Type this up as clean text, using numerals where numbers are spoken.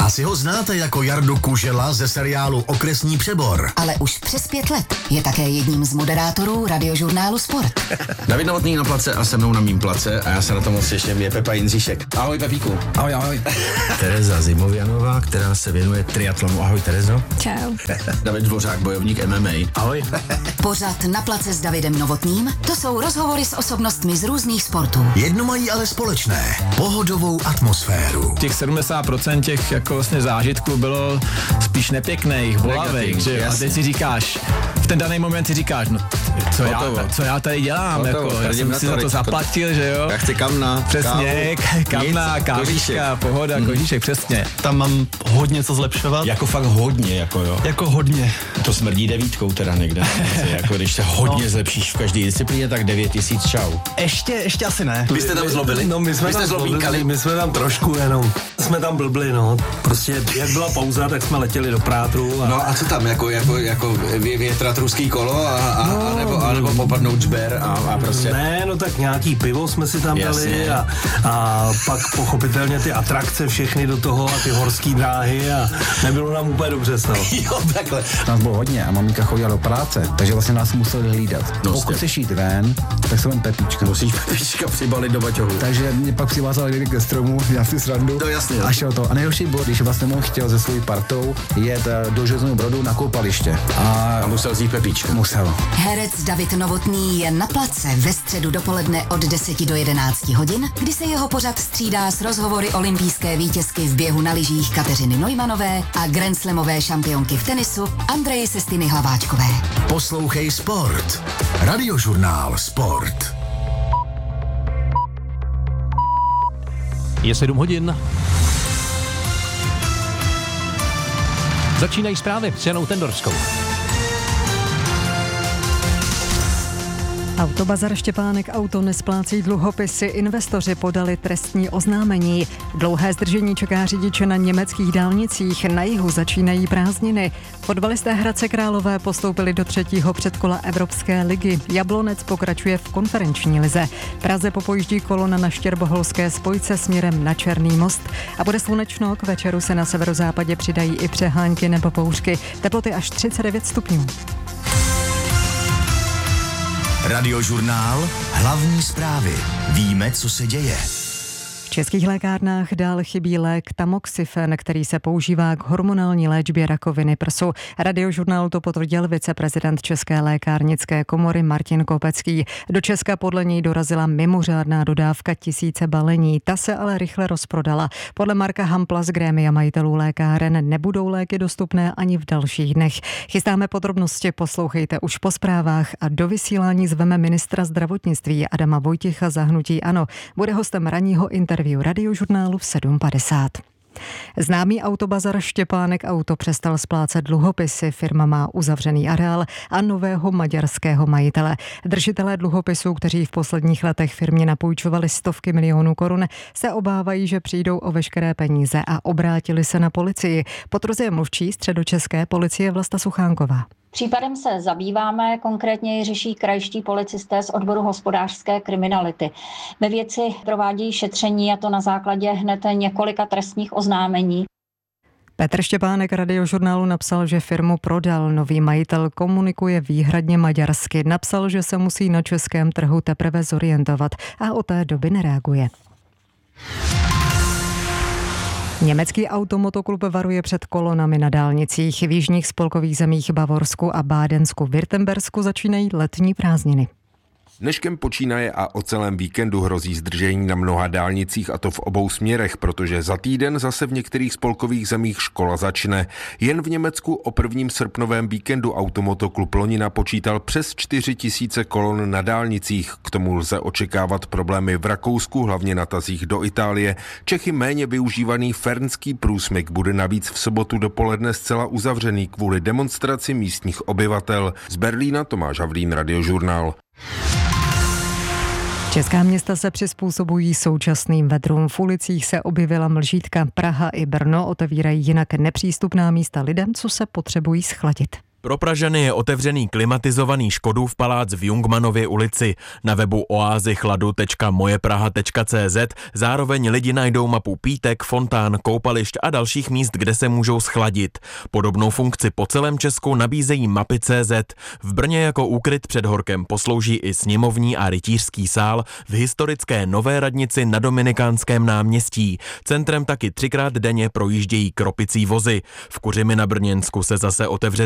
Asi ho znáte jako Jardu Kužela ze seriálu Okresní přebor. Ale už přes 5 let je také jedním z moderátorů radiožurnálu Sport. David Novotný na place a se mnou na mým place a já se na to moc těším, je Pepa Jindříšek. Ahoj Pepíku. Ahoj, ahoj. Tereza Zimovianová, která se věnuje triatlonu. Ahoj Terezo. Čau. David Dvořák, bojovník MMA. Ahoj. Pořad Na place s Davidem Novotným, to jsou rozhovory s osobnostmi z různých sportů. Jedno mají ale společné. Pohodovou atmosféru. Těch 70% těch jako vlastně zážitků bylo spíš nepěkných, bolavých, že jo? A teď si říkáš, v ten daný moment si říkáš, no co já tady dělám, jako, já jsem si za to zaplatil, že jo? Já chci kamna, přesně, kamna, kávička, pohoda, kožíšek, přesně. Tam mám hodně co zlepšovat. Jako fakt hodně, jako jo. Jako hodně. To smrdí 9 teda někde. Jako když se hodně zlepšíš v každé disciplíně, tak 9000 čau. Ještě asi ne. Vy jste tam zlobili? No, my jsme tam zlobíkali. My jsme tam trošku jenom. Jsme tam blbli, no. Prostě jak byla pauza, tak jsme letěli do Prátru. No a co tam, jako větrat ruský kolo a nebo popadnout žber a prostě. Ne, no tak nějaký pivo jsme si tam dali a pak pochopitelně ty atrakce všechny do toho a ty horský dráhy a nebylo nám úplně dobře z toho. Jo, takhle. Nás bylo hodně a maminka chodila do práce, takže vlastně nás museli hlídat. No, pokud chceš jít ven, tak se ven Pepíčka. Musíš Pepíčka přibalit do baťohu. Takže mě pak přivázali ke stromu, já si srandu. To jasně. A šel to. A nejhorší bylo, když vlastně on chtěl se svojí partou jet do Železného Brodu na koupaliště. A musel zjít Pepíčka. Musel. Herec David Novotný je na place ve středu dopoledne od 10 do 11 hodin, kdy se jeho pořad střídá s rozhovory olympijské vítězky v běhu na lyžích Kateřiny Neumannové a grandslamové šampionky v tenisu Andreje Sestiny Hlaváčkové. Poslouchej Sport. Radiožurnál Sport. Je 7 hodin. Začínají zprávy s Janou Tendorskou. Autobazar Štěpánek Auto nesplácí dluhopisy, investoři podali trestní oznámení. Dlouhé zdržení čeká řidiče na německých dálnicích, na jihu začínají prázdniny. Fotbalisté Hradce Králové postoupili do 3. předkola Evropské ligy. Jablonec pokračuje v konferenční lize. Praze popojíždí kolona na Štěrboholské spojce směrem na Černý most a bude slunečno, k večeru se na severozápadě přidají i přehánky nebo bouřky. Teploty až 39 stupňů. Radiožurnál. Hlavní zprávy. Víme, co se děje. V českých lékárnách dál chybí lék tamoxifen, který se používá k hormonální léčbě rakoviny prsu. Radiožurnálu to potvrdil viceprezident České lékárnické komory Martin Kopecký. Do Česka podle něj dorazila mimořádná dodávka 1000 balení. Ta se ale rychle rozprodala. Podle Marka Hampla z grémia majitelů lékáren nebudou léky dostupné ani v dalších dnech. Chystáme podrobnosti, poslouchejte už po zprávách a do vysílání zveme ministra zdravotnictví Adama Vojtěcha za hnutí ANO. Bude hostem ranního interview Radiožurnálu v 7:50. Známý autobazar Štěpánek Auto přestal splácet dluhopisy, firma má uzavřený areál a nového maďarského majitele. Držitelé dluhopisů, kteří v posledních letech firmě napůjčovali stovky milionů korun, se obávají, že přijdou o veškeré peníze a obrátili se na policii. Potvrzuje mluvčí středočeské policie Vlasta Suchánková. Případem se zabýváme, konkrétně ji řeší krajští policisté z odboru hospodářské kriminality. Ve věci provádějí šetření a to na základě hned několika trestních oznámení. Petr Štěpánek Radiožurnálu napsal, že firmu prodal. Nový majitel komunikuje výhradně maďarsky. Napsal, že se musí na českém trhu teprve zorientovat a od té doby nereaguje. Německý automotoklup varuje před kolonami na dálnicích. V jižních spolkových zemích Bavorsku a Bádensku, Württembersku začínají letní prázdniny. Dneškem počínaje a o celém víkendu hrozí zdržení na mnoha dálnicích, a to v obou směrech, protože za týden zase v některých spolkových zemích škola začne. Jen v Německu o 1. srpnovém víkendu automotoklub loni napočítal přes 4000 kolon na dálnicích. K tomu lze očekávat problémy v Rakousku, hlavně na tazích do Itálie. Čechy méně využívaný fernský průsmyk bude navíc v sobotu dopoledne zcela uzavřený kvůli demonstraci místních obyvatel. Z Berlína Tomáš Havlín, Radiožurnál. Česká města se přizpůsobují současným vedrům. V ulicích se objevila mlžítka. Praha i Brno otevírají jinak nepřístupná místa lidem, co se potřebují schladit. Pro Pražany je otevřený klimatizovaný Škodův palác v Jungmannově ulici. Na webu oazychladu.mojepraha.cz zároveň lidi najdou mapu pítek, fontán, koupališť a dalších míst, kde se můžou schladit. Podobnou funkci po celém Česku nabízejí mapy.cz. V Brně jako úkryt před horkem poslouží i sněmovní a rytířský sál v historické Nové radnici na Dominikánském náměstí. Centrem taky 3krát denně projíždějí kropicí vozy. V Kuřimi na Brněnsku se zase otevře